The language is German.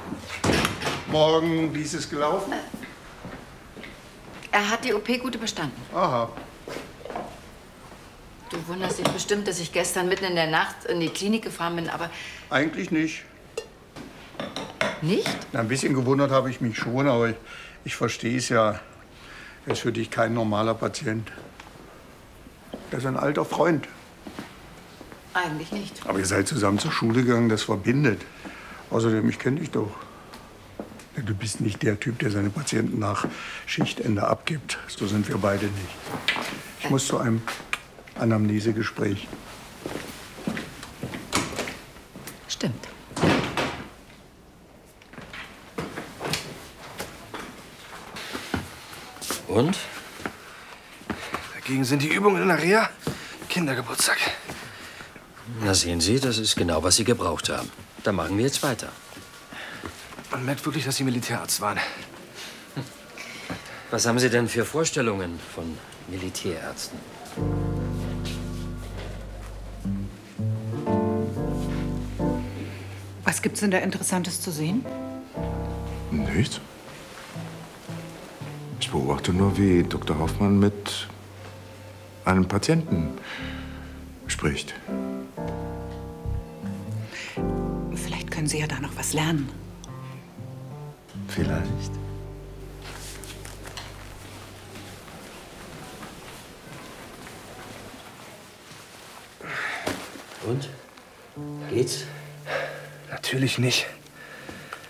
Morgen, wie ist es gelaufen? Er hat die OP gut überstanden. Aha. Du wunderst dich bestimmt, dass ich gestern mitten in der Nacht in die Klinik gefahren bin, aber... Eigentlich nicht. Nicht? Na, ein bisschen gewundert habe ich mich schon, aber ich verstehe es ja. Er ist für dich kein normaler Patient. Er ist ein alter Freund. Eigentlich nicht. Aber ihr seid zusammen zur Schule gegangen, das verbindet. Außerdem, ich kenne dich doch. Du bist nicht der Typ, der seine Patienten nach Schichtende abgibt. So sind wir beide nicht. Ich muss zu einem Anamnesegespräch. Stimmt. Und? Dagegen sind die Übungen in der Reha Kindergeburtstag. Na sehen Sie, das ist genau, was Sie gebraucht haben. Da machen wir jetzt weiter. Man merkt wirklich, dass Sie Militärarzt waren. Was haben Sie denn für Vorstellungen von Militärärzten? Was gibt's denn da Interessantes zu sehen? Nichts. Ich beobachte nur, wie Dr. Hoffmann mit einem Patienten spricht. Vielleicht können Sie ja da noch was lernen. Vielleicht. Und? Geht's? Natürlich nicht.